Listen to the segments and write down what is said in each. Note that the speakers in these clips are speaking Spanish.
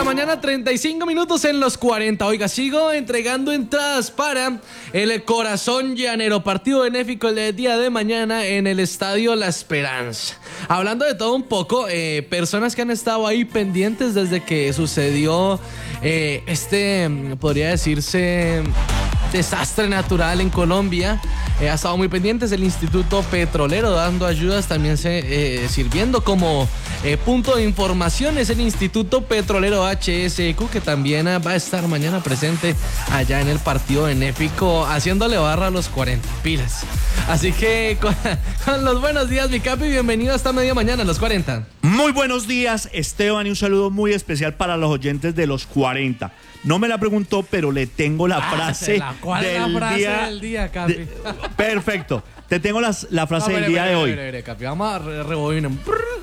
la mañana, 35 minutos en los 40. Oiga, sigo entregando entradas para el Corazón Llanero, partido benéfico el día de mañana en el Estadio La Esperanza. Hablando de todo un poco, personas que han estado ahí pendientes desde que sucedió podría decirse, desastre natural en Colombia. Ha estado muy pendientes el Instituto Petrolero, dando ayudas, también sirviendo como punto de información. Es el Instituto Petrolero HSEQ, que también va a estar mañana presente allá en el partido benéfico, haciéndole barra a los 40 pilas. Así que con los buenos días, mi capi, bienvenido hasta media mañana a los 40. Muy buenos días, Esteban, y un saludo muy especial para los oyentes de los 40. No me la preguntó, pero le tengo la frase ¿Cuál es la frase del día, Capi? Perfecto. Te tengo la frase del día de hoy. Capi, vamos a rebobinar.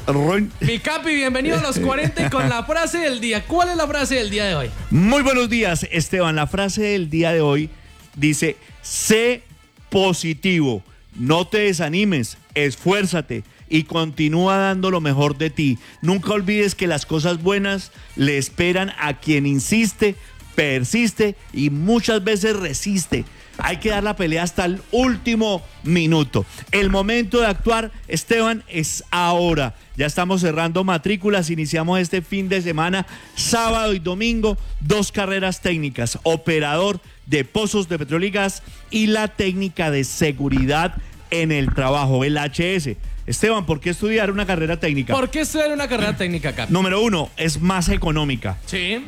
Mi Capi, bienvenido a los 40 y con la frase del día. ¿Cuál es la frase del día de hoy? Muy buenos días, Esteban. La frase del día de hoy dice: sé positivo, no te desanimes, esfuérzate y continúa dando lo mejor de ti. Nunca olvides que las cosas buenas le esperan a quien insiste, persiste y muchas veces resiste. Hay que dar la pelea hasta el último minuto. El momento de actuar, Esteban, es ahora. Ya estamos cerrando matrículas, iniciamos este fin de semana, sábado y domingo, 2 carreras técnicas: operador de pozos de petróleo y gas y la técnica de seguridad en el trabajo, el HS. Esteban, ¿por qué estudiar una carrera técnica? ¿Por qué estudiar una carrera técnica, Capi? Número 1, es más económica. Sí.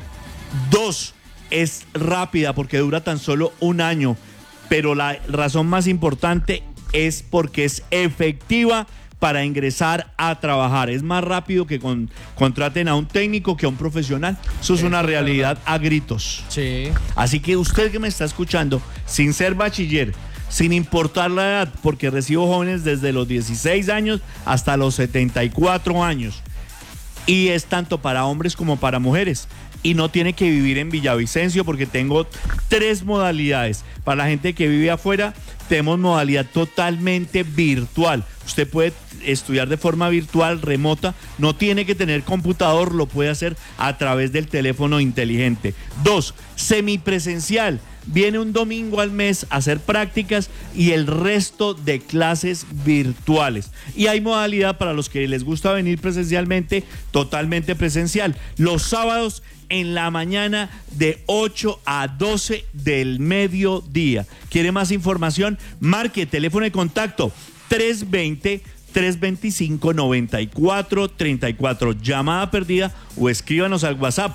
2, es rápida porque dura tan solo un año. Pero la razón más importante es porque es efectiva para ingresar a trabajar. Es más rápido que contraten a un técnico que a un profesional. Eso es una realidad a gritos. Sí. Así que usted que me está escuchando, sin ser bachiller, sin importar la edad, porque recibo jóvenes desde los 16 años hasta los 74 años. Y es tanto para hombres como para mujeres. Y no tiene que vivir en Villavicencio, porque tengo 3 modalidades. Para la gente que vive afuera, tenemos modalidad totalmente virtual. Usted puede estudiar de forma virtual, remota, no tiene que tener computador, lo puede hacer a través del teléfono inteligente. 2, semipresencial. Viene un domingo al mes a hacer prácticas y el resto de clases virtuales. Y hay modalidad para los que les gusta venir presencialmente, totalmente presencial. Los sábados en la mañana de 8 a 12 del mediodía. ¿Quiere más información? Marque teléfono de contacto 320-325-9434. Llamada perdida o escríbanos al WhatsApp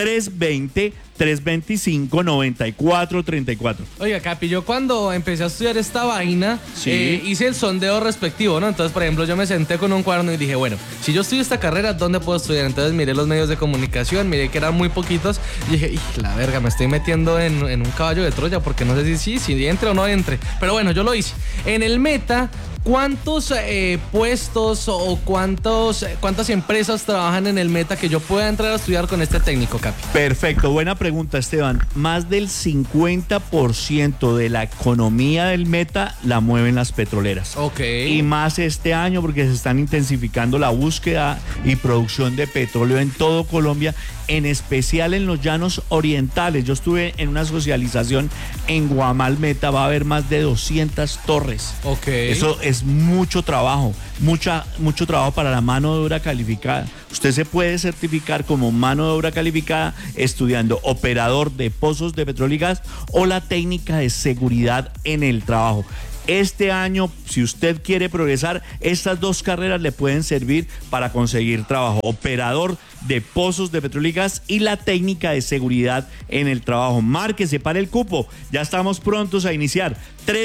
320-325-9434. Oiga, Capi, yo cuando empecé a estudiar esta vaina, sí, hice el sondeo respectivo, ¿no? Entonces, por ejemplo, yo me senté con un cuaderno y dije, bueno, si yo estudio esta carrera, ¿dónde puedo estudiar? Entonces miré los medios de comunicación, miré que eran muy poquitos y dije, la verga, me estoy metiendo en un caballo de Troya, porque no sé si entre o no entre. Pero bueno, yo lo hice. En el Meta, ¿cuántos puestos o cuántas empresas trabajan en el Meta que yo pueda entrar a estudiar con este técnico, Capi? Perfecto, buena pregunta, Esteban. Más del 50% de la economía del Meta la mueven las petroleras. Ok. Y más este año porque se están intensificando la búsqueda y producción de petróleo en todo Colombia, en especial en los llanos orientales. Yo estuve en una socialización en Guamal Meta, va a haber más de 200 torres. Ok. Eso es mucho trabajo, mucho trabajo para la mano de obra calificada. Usted se puede certificar como mano de obra calificada estudiando operador de pozos de petróleo y gas o la técnica de seguridad en el trabajo. Este año, si usted quiere progresar, estas 2 carreras le pueden servir para conseguir trabajo. Operador de pozos de petróleo y gas y la técnica de seguridad en el trabajo. Márquese para el cupo. Ya estamos prontos a iniciar.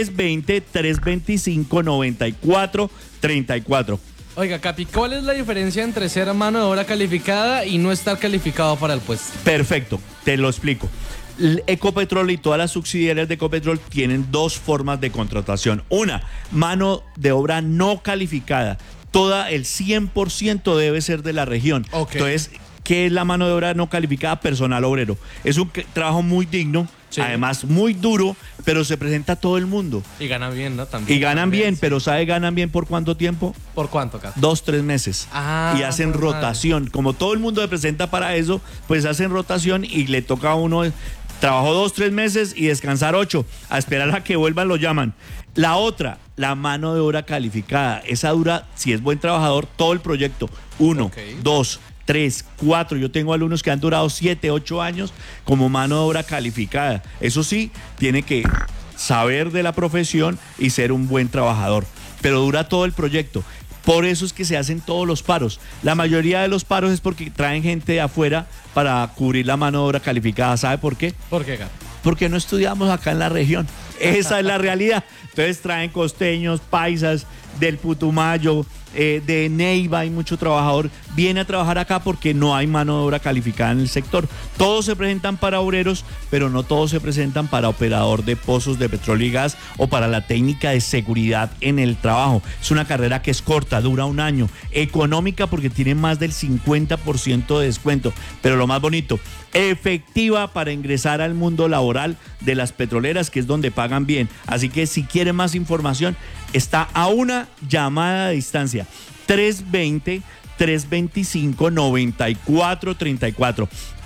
320-325-9434. Oiga, Capi, ¿cuál es la diferencia entre ser mano de obra calificada y no estar calificado para el puesto? Perfecto, te lo explico. Ecopetrol y todas las subsidiarias de Ecopetrol tienen 2 formas de contratación. Una, mano de obra no calificada. Toda el 100% debe ser de la región. Okay. Entonces, ¿qué es la mano de obra no calificada? Personal obrero. Es un trabajo muy digno, sí, además muy duro, pero se presenta todo el mundo. Y ganan bien, ¿no? También. Y ganan bien, sí. pero ¿sabe ganan bien por cuánto tiempo? ¿Por cuánto, Capi? 2-3 meses. Y hacen rotación. Como todo el mundo se presenta para eso, pues hacen rotación y le toca a uno, trabajó 2-3 meses y descansar 8, a esperar a que vuelvan, lo llaman. La otra, la mano de obra calificada. Esa dura, si es buen trabajador, todo el proyecto. 1, 2, 3, 4. Yo tengo alumnos que han durado 7, 8 años como mano de obra calificada. Eso sí, tiene que saber de la profesión y ser un buen trabajador. Pero dura todo el proyecto. Por eso es que se hacen todos los paros. La mayoría de los paros es porque traen gente de afuera para cubrir la mano de obra calificada. ¿Sabe por qué? ¿Por qué, Capi? Porque no estudiamos acá en la región. Esa es la realidad. Entonces traen costeños, paisas, del Putumayo, de Neiva, hay mucho trabajador, viene a trabajar acá porque no hay mano de obra calificada en el sector. Todos se presentan para obreros, pero no todos se presentan para operador de pozos de petróleo y gas o para la técnica de seguridad en el trabajo. Es una carrera que es corta, dura un año, económica porque tiene más del 50% de descuento, pero lo más bonito, efectiva para ingresar al mundo laboral de las petroleras, que es donde pagan bien. Así que si quiere más información, está a una llamada de distancia. 320-325-9434.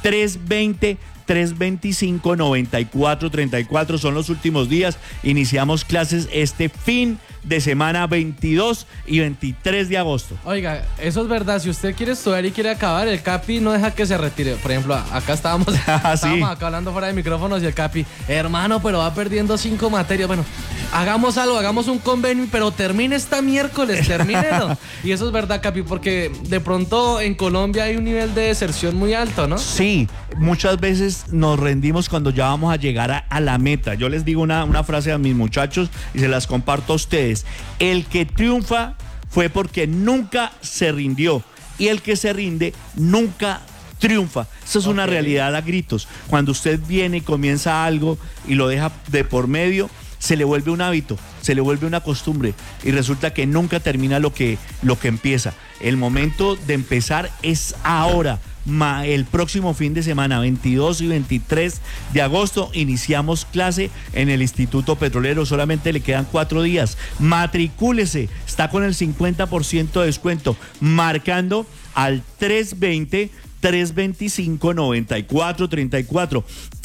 320-325-9434. Son los últimos días. Iniciamos clases este fin de semana 22 y 23 de agosto. Oiga, eso es verdad. Si usted quiere estudiar y quiere acabar, el Capi no deja que se retire. Por ejemplo, acá estábamos acá hablando fuera de micrófonos y el Capi, hermano, pero va perdiendo 5 materias. Bueno, hagamos algo, hagamos un convenio, pero termine esta miércoles, termínelo. Y eso es verdad, Capi, porque de pronto en Colombia hay un nivel de deserción muy alto, ¿no? Sí, muchas veces nos rendimos cuando ya vamos a llegar a la meta. Yo les digo una frase a mis muchachos y se las comparto a ustedes. El que triunfa fue porque nunca se rindió y el que se rinde nunca triunfa. Esa es una realidad a gritos. Cuando usted viene y comienza algo y lo deja de por medio, se le vuelve un hábito, se le vuelve una costumbre y resulta que nunca termina lo que empieza. El momento de empezar es ahora. El próximo fin de semana, 22 y 23 de agosto, iniciamos clase en el Instituto Petrolero. Solamente le quedan 4 días. Matricúlese, está con el 50% de descuento, marcando al 320-325-9434.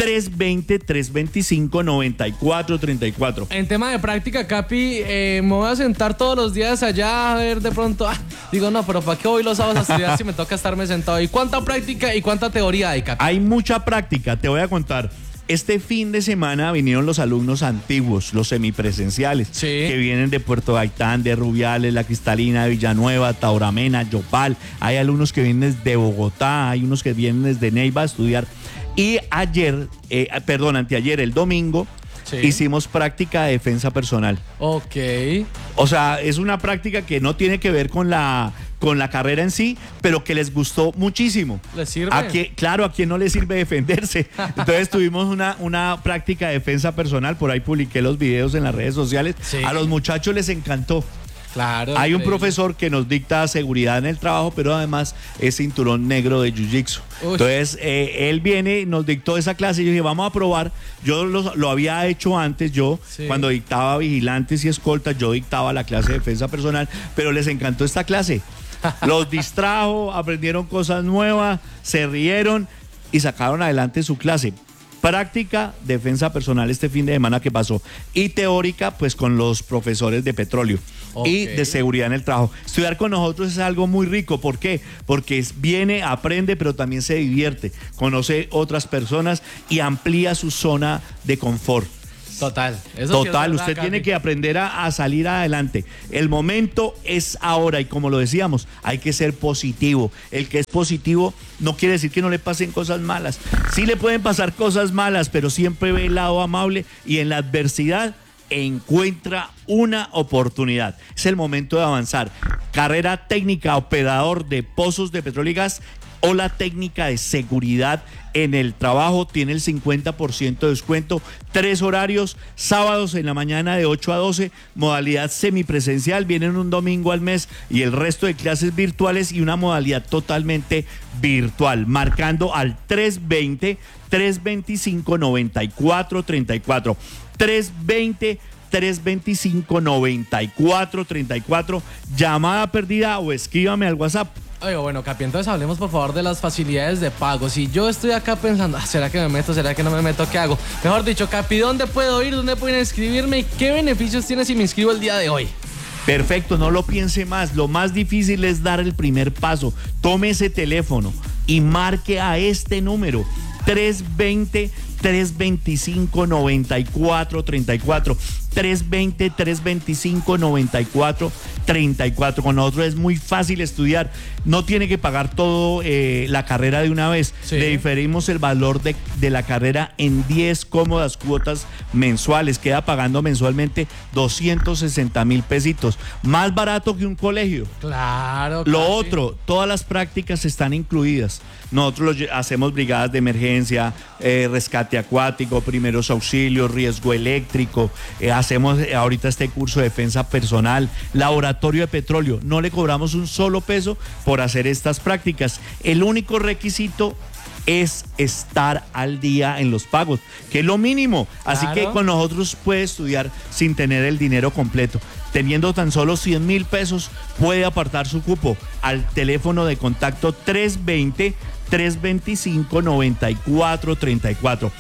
320-325-9434. En tema de práctica, Capi, me voy a sentar todos los días allá a ver de pronto. Digo, no, pero ¿para qué voy los sábados a estudiar si me toca estarme sentado? ¿Y cuánta práctica y cuánta teoría hay, Capi? Hay mucha práctica, te voy a contar. Este fin de semana vinieron los alumnos antiguos, los semipresenciales, que vienen de Puerto Gaitán, de Rubiales, La Cristalina, de Villanueva, Tauramena, Yopal. Hay alumnos que vienen desde Bogotá, hay unos que vienen desde Neiva a estudiar. Y anteayer, el domingo, hicimos práctica de defensa personal. Ok. O sea, es una práctica que no tiene que ver con la carrera en sí, pero que les gustó muchísimo. ¿Les sirve? ¿A quién no le sirve defenderse? Entonces tuvimos una práctica de defensa personal, por ahí publiqué los videos en las redes sociales. A los muchachos les encantó. Claro. Hay un profesor que nos dicta seguridad en el trabajo, pero además es cinturón negro de Jiu-Jitsu. Entonces, él viene, nos dictó esa clase y yo dije, vamos a probar. Yo lo había hecho antes, cuando dictaba vigilantes y escoltas, yo dictaba la clase de defensa personal, pero les encantó esta clase. Los distrajo, aprendieron cosas nuevas, se rieron y sacaron adelante su clase. Práctica, defensa personal este fin de semana que pasó. Y teórica, pues con los profesores de petróleo y de seguridad en el trabajo. Estudiar con nosotros es algo muy rico. ¿Por qué? Porque viene, aprende, pero también se divierte. Conoce otras personas y amplía su zona de confort. Total. Total, usted tiene que aprender a salir adelante. El momento es ahora y como lo decíamos, hay que ser positivo. El que es positivo no quiere decir que no le pasen cosas malas. Sí le pueden pasar cosas malas, pero siempre ve el lado amable y en la adversidad encuentra una oportunidad. Es el momento de avanzar. Carrera técnica, operador de pozos de petróleo y gas, o la técnica de seguridad en el trabajo, tiene el 50% de descuento, 3 horarios, sábados en la mañana de 8 a 12, modalidad semipresencial, vienen un domingo al mes y el resto de clases virtuales y una modalidad totalmente virtual, marcando al 320-325-9434, 320-325-9434, llamada perdida o escríbame al WhatsApp. Oye, bueno, Capi, entonces hablemos por favor de las facilidades de pago. Si yo estoy acá pensando, ¿será que me meto? ¿Será que no me meto? ¿Qué hago? Mejor dicho, Capi, ¿dónde puedo ir? ¿Dónde puedo inscribirme? ¿Y qué beneficios tiene si me inscribo el día de hoy? Perfecto, no lo piense más. Lo más difícil es dar el primer paso. Tome ese teléfono y marque a este número 320-325-9434. 320-325-9434. Con nosotros es muy fácil estudiar. No tiene que pagar todo la carrera de una vez. Sí. Le diferimos el valor de la carrera en 10 cómodas cuotas mensuales. Queda pagando mensualmente 260,000 pesitos. Más barato que un colegio. Claro. Lo Capi. otro, todas las prácticas están incluidas. Nosotros hacemos brigadas de emergencia, rescate acuático, primeros auxilios, riesgo eléctrico. Hacemos ahorita este curso de defensa personal, laboratorio de petróleo. No le cobramos un solo peso por hacer estas prácticas. El único requisito es estar al día en los pagos, que es lo mínimo. Así Claro. que con nosotros puede estudiar sin tener el dinero completo. Teniendo tan solo 100,000 pesos, puede apartar su cupo al teléfono de contacto 320-325-9434.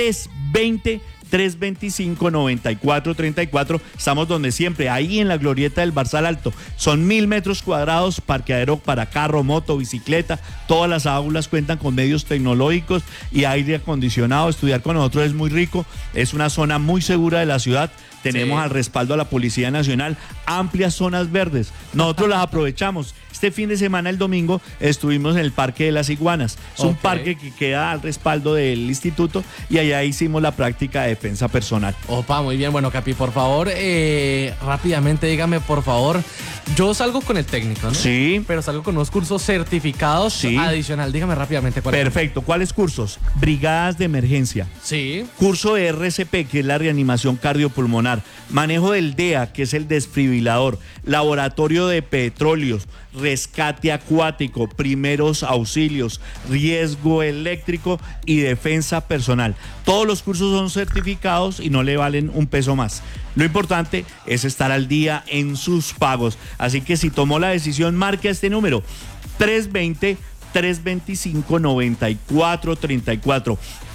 320-325-9434. Estamos donde siempre, ahí en la glorieta del Barzal Alto. Son 1,000 metros cuadrados, parqueadero para carro, moto, bicicleta. Todas las aulas cuentan con medios tecnológicos y aire acondicionado. Estudiar con nosotros es muy rico. Es una zona muy segura de la ciudad. Tenemos Sí. al respaldo a la Policía Nacional amplias zonas verdes. Nosotros las aprovechamos. Este fin de semana, el domingo, estuvimos en el Parque de las Iguanas. Es un Ok. parque que queda al respaldo del instituto y allá hicimos la práctica de defensa personal. Opa, muy bien. Bueno, Capi, por favor, rápidamente dígame, por favor. Yo salgo con el técnico, ¿no? Sí. Pero salgo con unos cursos certificados Sí. adicional. Dígame rápidamente cuál es. Perfecto. ¿Cuáles cursos? Brigadas de emergencia. Sí. Curso de RCP, que es la reanimación cardiopulmonar. Manejo del DEA, que es el desfibrilador. Laboratorio de petróleos. Rescate acuático. Primeros auxilios. Riesgo eléctrico y defensa personal. Todos los cursos son certificados y no le valen un peso más. Lo importante es estar al día en sus pagos. Así que si tomó la decisión, marque a este número. 320-325-9434.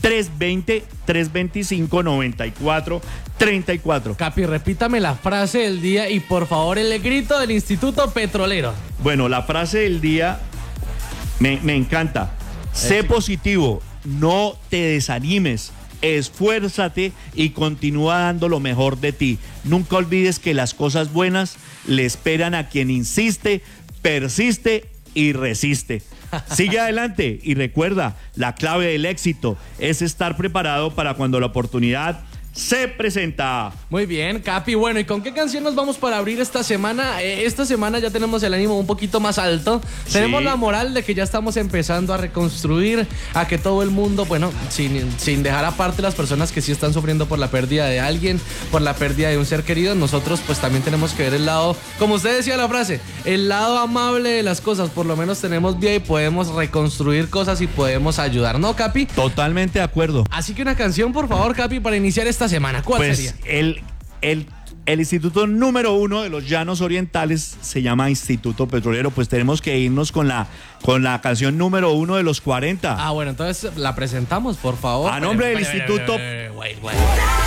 320-325-9434. Capi, repítame la frase del día y por favor el grito del Instituto Petrolero. Bueno, la frase del día me encanta. Sé positivo, no te desanimes, esfuérzate y continúa dando lo mejor de ti. Nunca olvides que las cosas buenas le esperan a quien insiste, persiste y resiste. Sigue adelante y recuerda, la clave del éxito es estar preparado para cuando la oportunidad se presenta. Muy bien, Capi. Bueno, ¿y con qué canción nos vamos para abrir esta semana? Esta semana ya tenemos el ánimo un poquito más alto. Tenemos Sí. la moral de que ya estamos empezando a reconstruir, a que todo el mundo, bueno, sin dejar aparte las personas que sí están sufriendo por la pérdida de alguien, por la pérdida de un ser querido, nosotros pues también tenemos que ver el lado, como usted decía la frase, el lado amable de las cosas. Por lo menos tenemos vida y podemos reconstruir cosas y podemos ayudar, ¿no, Capi? Totalmente de acuerdo. Así que una canción, por favor, Capi, para iniciar esta semana. ¿Cuál Pues sería? el instituto número 1 de los Llanos Orientales se llama Instituto Petrolero. Pues tenemos que irnos con la canción número 1 de los 40. Ah, bueno, entonces la presentamos, por favor. A nombre del Instituto Wait.